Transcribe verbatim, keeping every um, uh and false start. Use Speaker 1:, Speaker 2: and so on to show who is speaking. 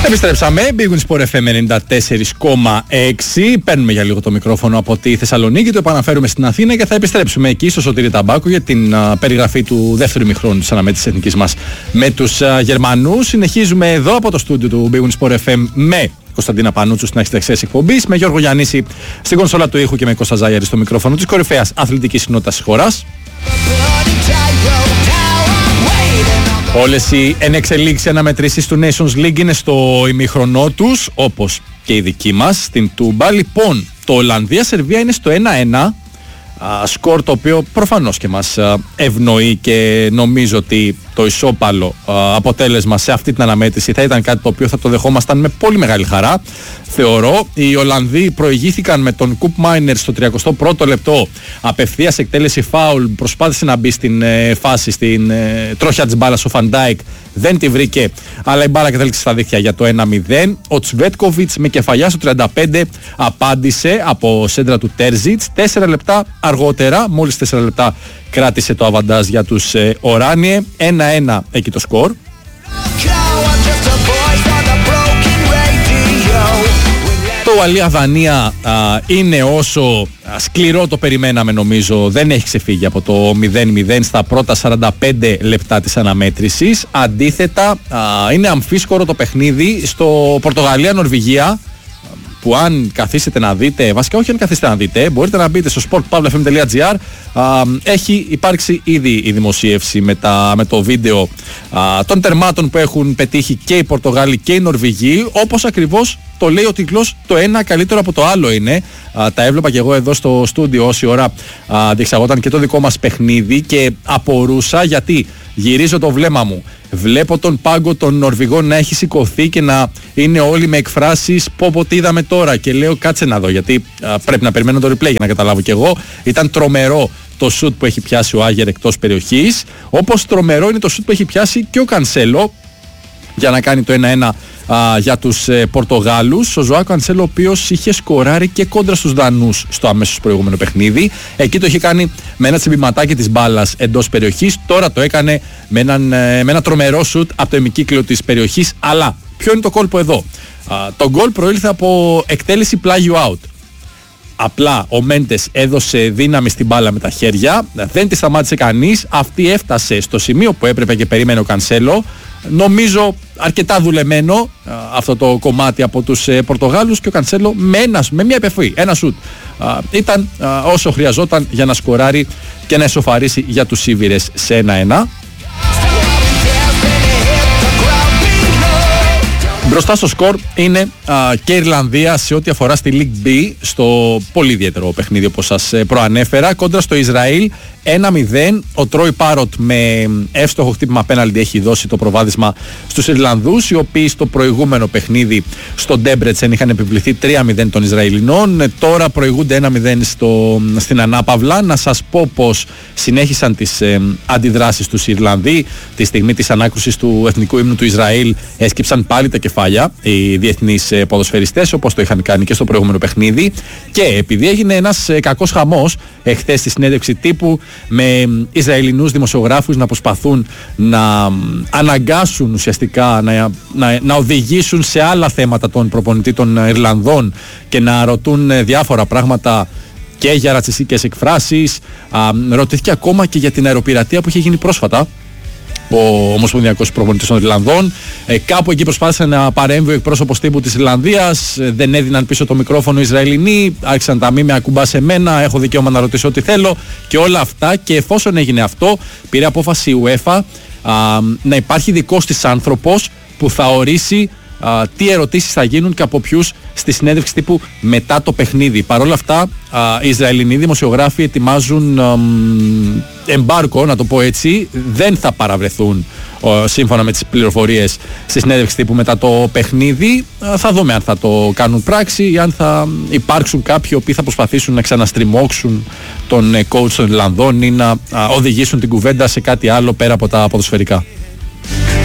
Speaker 1: Επιστρέψαμε, Big Win Sport εφ εμ ενενήντα τέσσερα κόμμα έξι. Παίρνουμε για λίγο το μικρόφωνο από τη Θεσσαλονίκη, το επαναφέρουμε στην Αθήνα και θα επιστρέψουμε εκεί στο Σωτήρη Ταμπάκο για την uh, περιγραφή του δεύτερου ημιχρόνου της αναμέτρησης εθνικής μας με τους uh, Γερμανούς. Συνεχίζουμε εδώ από το στούντιο του Big Win Sport εφ εμ με Κωνσταντίνα Πανούτσου στην αρχή της εκπομπής, με Γιώργο Γιαννίση στην κονσόλα του ήχου και με Κώστα Ζάγιαρη στο μικρόφωνο της κορυφαίας αθλητικής κοινότητας της χώρας. Όλες οι ενεξελίξεις αναμετρήσεις του Nations League είναι στο ημιχρονό τους, όπως και η δική μας στην Τούμπα. Λοιπόν, το Ολλανδία-Σερβία είναι στο ένα ένα, σκορ το οποίο προφανώς και μας ευνοεί και νομίζω ότι το ισόπαλο αποτέλεσμα σε αυτή την αναμέτρηση θα ήταν κάτι το οποίο θα το δεχόμασταν με πολύ μεγάλη χαρά. Θεωρώ, οι Ολλανδοί προηγήθηκαν με τον Κουπ Μάινερ στο τριακοστό πρώτο λεπτό, απευθείας εκτέλεση φάουλ, προσπάθησε να μπει στην ε, φάση, στην ε, τρόχια της μπάλας ο Φαντάικ, δεν τη βρήκε, αλλά η μπάλα κατέληξε στα δίχτυα για το ένα μηδέν. Ο Τσβέτκοβιτς με κεφαλιά στο τριάντα πέντε απάντησε από σέντρα του Τέρζιτς. Τέσσερα λεπτά αργότερα, μόλις τέσσερα λεπτά κράτησε το αβαντάζ για τους ε, Οράνιε. ένα ένα εκεί το σκορ. Το Ουαλία-Δανία είναι όσο α, σκληρό το περιμέναμε, νομίζω. Δεν έχει ξεφύγει από το μηδέν μηδέν στα πρώτα σαράντα πέντε λεπτά της αναμέτρησης. Αντίθετα, α, είναι αμφίσκορο το παιχνίδι στο Πορτογαλία-Νορβηγία, που αν καθίσετε να δείτε, βασικά όχι αν καθίσετε να δείτε, μπορείτε να μπείτε στο σπορτ παύλα εφ εμ τελεία τζι άρ. Έχει υπάρξει ήδη η δημοσίευση με, τα, με το βίντεο α, των τερμάτων που έχουν πετύχει και οι Πορτογάλοι και οι Νορβηγοί, όπως ακριβώς το λέει ο τίτλος, το ένα καλύτερο από το άλλο είναι. Α, τα έβλεπα και εγώ εδώ στο στούντιο όση ώρα α, διεξαγόταν και το δικό μας παιχνίδι και απορούσα, γιατί γυρίζω το βλέμμα μου, βλέπω τον πάγκο των Νορβηγών να έχει σηκωθεί και να είναι όλοι με εκφράσεις πω πω τι είδαμε τώρα, και λέω κάτσε να δω, γιατί α, πρέπει να περιμένω το replay για να καταλάβω κι εγώ. Ήταν τρομερό το σουτ που έχει πιάσει ο Άγερ εκτός περιοχής, όπως τρομερό είναι το σουτ που έχει πιάσει και ο Κανσέλο για να κάνει το ένα ένα α, για τους ε, Πορτογάλους. Ο Ζωάκο Κανσέλο, ο οποίος είχε σκοράρει και κόντρα στους Δανούς στο αμέσως προηγούμενο παιχνίδι. Εκεί το είχε κάνει με ένα τσιμπηματάκι της μπάλας εντός περιοχής. Τώρα το έκανε με, έναν, ε, με ένα τρομερό σουτ από το ημικύκλιο της περιοχής. Αλλά ποιο είναι το κόλπο εδώ? Α, το γκολ προήλθε από εκτέλεση πλάγιου out. Απλά ο Μέντες έδωσε δύναμη στην μπάλα με τα χέρια, δεν τη σταμάτησε κανείς. Αυτή έφτασε στο σημείο που έπρεπε και περίμενε ο Κανσέλο. Νομίζω αρκετά δουλεμένο α, αυτό το κομμάτι από τους ε, Πορτογάλους, και ο Κανσέλο με, ένα, με μια επαφή, ένα σουτ α, ήταν α, όσο χρειαζόταν για να σκοράρει και να εσωφαρίσει για τους Σίβηρες σε ένα ένα. Μπροστά στο σκορ είναι α, και η Ιρλανδία σε ό,τι αφορά στη League B, στο πολύ ιδιαίτερο παιχνίδι όπως σας ε, προανέφερα, κόντρα στο Ισραήλ. ένα μηδέν, ο Τρόι Πάροτ με εύστοχο χτύπημα πέναλτι έχει δώσει το προβάδισμα στους Ιρλανδούς, οι οποίοι στο προηγούμενο παιχνίδι στο Ντέμπρετσεν είχαν επιβληθεί τρία μηδέν των Ισραηλινών. Τώρα προηγούνται ένα μηδέν στο, στην ανάπαυλα. Να σας πω πως συνέχισαν τις ε, αντιδράσεις τους οι Ιρλανδοί. Τη στιγμή της ανάκρουσης του εθνικού ύμνου του Ισραήλ έσκυψαν πάλι τα κεφάλια οι διεθνείς ε, ποδοσφαιριστές, όπως το είχαν κάνει και στο προηγούμενο παιχνίδι. Και επειδή έγινε ένας ε, κακός χαμός εχθές στη συνέντευξη τύπου, με Ισραηλινούς δημοσιογράφους να προσπαθούν να αναγκάσουν ουσιαστικά να, να, να οδηγήσουν σε άλλα θέματα τον προπονητή των Ιρλανδών και να ρωτούν διάφορα πράγματα και για ρατσιστικές εκφράσεις. Α, ρωτήθηκε ακόμα και για την αεροπειρατεία που είχε γίνει πρόσφατα ο Ομοσπονδιακός Προπονητής των Ιρλανδών. Ε, κάπου εκεί προσπάθησε να παρέμβει ο εκπρόσωπος τύπου της Ιρλανδίας. Ε, δεν έδιναν πίσω το μικρόφωνο οι Ισραηλινοί. Άρχισαν τα μη με ακουμπά σε μένα. Έχω δικαίωμα να ρωτήσω ό,τι θέλω. Και όλα αυτά. Και εφόσον έγινε αυτό, πήρε απόφαση η UEFA α, να υπάρχει δικός της άνθρωπος που θα ορίσει α, τι ερωτήσεις θα γίνουν και από ποιους στη συνέντευξη τύπου μετά το παιχνίδι. Παρ' όλα αυτά, α, οι Ισραηλινοί δημοσιογράφοι ετοιμάζουν α, εμπάρκο, να το πω έτσι. Δεν θα παραβρεθούν α, σύμφωνα με τις πληροφορίες στη συνέντευξη τύπου μετά το παιχνίδι. Α, θα δούμε αν θα το κάνουν πράξη ή αν θα υπάρξουν κάποιοι οποίοι θα προσπαθήσουν να ξαναστριμώξουν τον coach των Ιρλανδών ή να α, οδηγήσουν την κουβέντα σε κάτι άλλο πέρα από τα ποδοσφαιρικά.